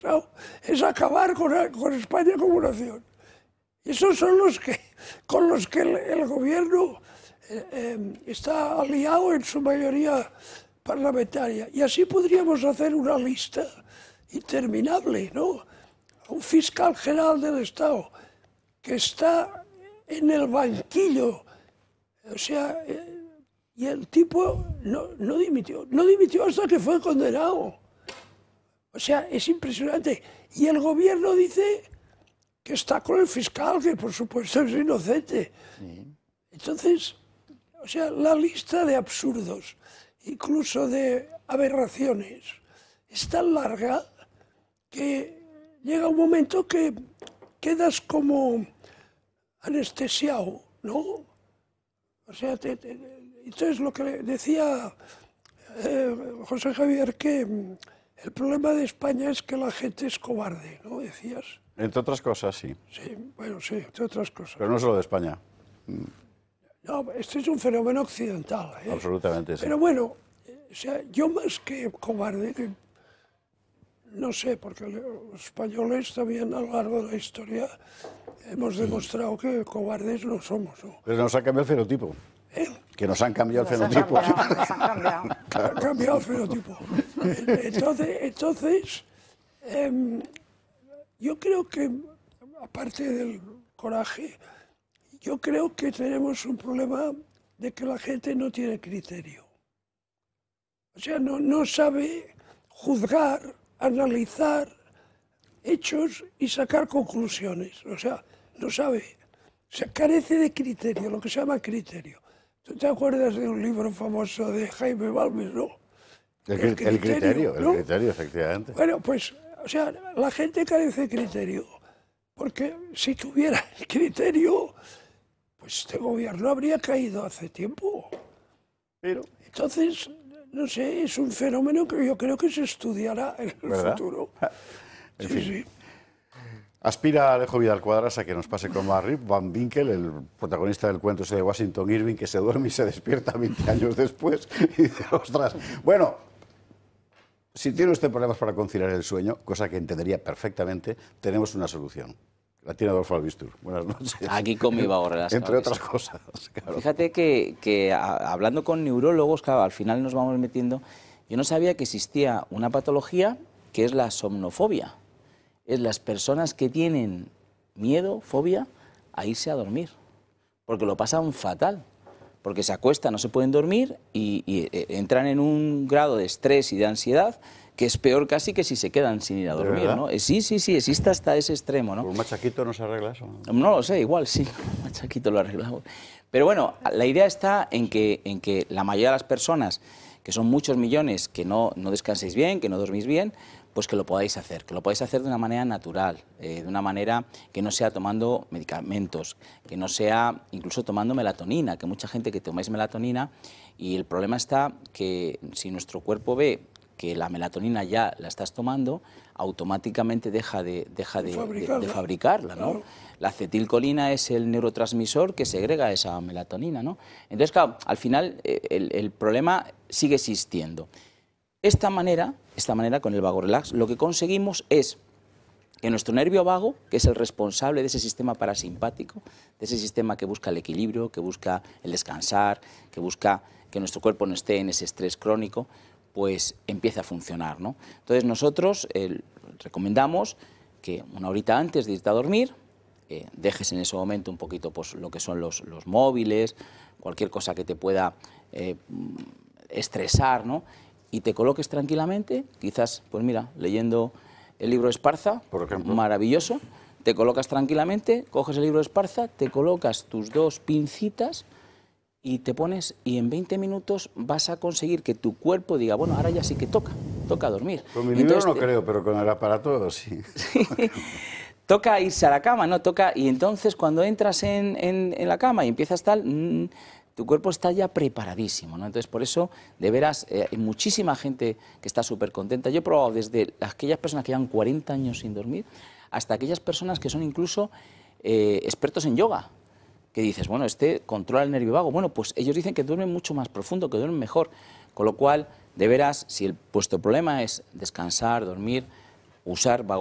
Claro, es acabar con España como nación. Y esos son con los que el gobierno está aliado en su mayoría parlamentaria. Y así podríamos hacer una lista interminable, ¿no? Un fiscal general del Estado que está en el banquillo, o sea, y el tipo no dimitió hasta que fue condenado. O sea, es impresionante. Y el gobierno dice que está con el fiscal, que por supuesto es inocente. Sí. Entonces, o sea, la lista de absurdos, incluso de aberraciones, es tan larga que llega un momento que quedas como anestesiado, ¿no? O sea, entonces lo que decía José Javier, que el problema de España es que la gente es cobarde, ¿no? Decías. Entre otras cosas, sí. Sí, bueno, sí, entre otras cosas. Pero no solo de España. No, este es un fenómeno occidental. Absolutamente, sí. Pero bueno, o sea, yo más que cobarde, que no sé, porque los españoles también a lo largo de la historia hemos demostrado que cobardes no somos, ¿no? Pero nos ha cambiado el fenotipo. Que nos han cambiado el fenotipo. Han cambiado el fenotipo. Entonces yo creo que, aparte del coraje, yo creo que tenemos un problema de que la gente no tiene criterio. O sea, no sabe juzgar, analizar hechos y sacar conclusiones. O sea, no sabe. Se carece de criterio, lo que se llama criterio. ¿Tú te acuerdas de un libro famoso de Jaime Balmes, no? El criterio, ¿no? El criterio, efectivamente. Bueno, pues, o sea, la gente carece de criterio, porque si tuviera el criterio, pues este gobierno habría caído hace tiempo. Pero, entonces, no sé, es un fenómeno que yo creo que se estudiará en el futuro. En fin. Sí. Aspira Alejo Vidal Cuadras a que nos pase como a Rip Van Winkle, el protagonista del cuento ese de Washington Irving, que se duerme y se despierta 20 años después y dice, ostras, bueno, si tiene usted problemas para conciliar el sueño, cosa que entendería perfectamente, tenemos una solución. La tiene Adolfo Albistur. Buenas noches. Aquí con mi Bagorrelas. Entre otras cosas. Claro. Fíjate que hablando con neurólogos, claro, al final nos vamos metiendo, yo no sabía que existía una patología que es la somnofobia. Es las personas que tienen miedo, fobia, a irse a dormir, porque lo pasan fatal, porque se acuestan, no se pueden dormir y entran en un grado de estrés y de ansiedad que es peor casi que si se quedan sin ir a dormir, ¿no? Sí, existe hasta ese extremo, ¿no? ¿Con un machaquito no se arregla eso? No lo sé, igual sí, un machaquito lo arreglamos. Pero bueno, la idea está en que la mayoría de las personas, que son muchos millones, que no descanséis bien, que no dormís bien, pues que lo podáis hacer de una manera natural, de una manera que no sea tomando medicamentos, que no sea incluso tomando melatonina, que mucha gente que tomáis melatonina, y el problema está que si nuestro cuerpo ve que la melatonina ya la estás tomando, automáticamente deja de fabricarla, ¿no? Claro. La acetilcolina es el neurotransmisor que segrega esa melatonina, ¿no? Entonces, claro, al final el problema sigue existiendo. Esta manera con el vago relax, lo que conseguimos es que nuestro nervio vago, que es el responsable de ese sistema parasimpático, de ese sistema que busca el equilibrio, que busca el descansar, que busca que nuestro cuerpo no esté en ese estrés crónico, pues empiece a funcionar, ¿no? Entonces nosotros recomendamos que una horita antes de irte a dormir, dejes en ese momento un poquito pues, lo que son los móviles, cualquier cosa que te pueda estresar, ¿no? Y te coloques tranquilamente, quizás, pues mira, leyendo el libro de Esparza, por ejemplo, maravilloso, te colocas tranquilamente, coges el libro de Esparza, te colocas tus 2 pincitas y te pones, y en 20 minutos vas a conseguir que tu cuerpo diga, bueno, ahora ya sí que toca dormir. Con mi libro no creo, pero con el aparato sí. Toca irse a la cama, ¿no? Toca, y entonces cuando entras en la cama y empiezas tal, tu cuerpo está ya preparadísimo, ¿no? Entonces, por eso, de veras, hay muchísima gente que está súper contenta. Yo he probado desde aquellas personas que llevan 40 años sin dormir hasta aquellas personas que son incluso expertos en yoga, que dices, bueno, controla el nervio vago. Bueno, pues ellos dicen que duermen mucho más profundo, que duermen mejor. Con lo cual, de veras, si vuestro problema es descansar, dormir, usar